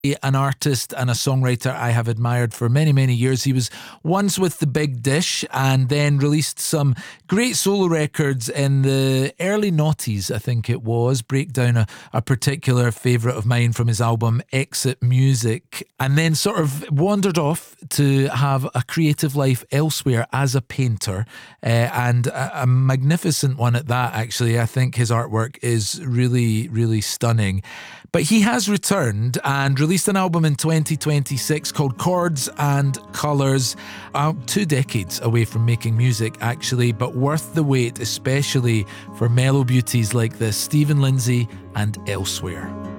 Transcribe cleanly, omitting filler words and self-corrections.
an artist and a songwriter I have admired for many, many years. He was once with The Big Dish and then released some great solo records in the early noughties, I think it was. Break down a particular favourite of mine from his album Exit Music, and then sort of wandered off to have a creative life elsewhere as a painter, and a magnificent one at that, actually. I think his artwork is really, really stunning. But he has returned and released an album in 2026 called Chords and Colours. 2 decades away from making music, actually, but worth the wait, especially for mellow beauties like this, Stephen Lindsay and Elsewhere.